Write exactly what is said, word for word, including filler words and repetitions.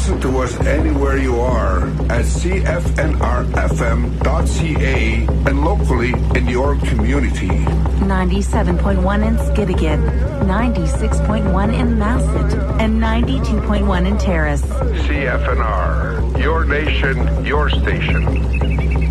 Listen to us anywhere you are at C F N R F M dot C A and locally in your community. ninety-seven point one in Skidegate, ninety-six point one in Masset, and ninety-two point one in Terrace. C F N R, your nation, your station.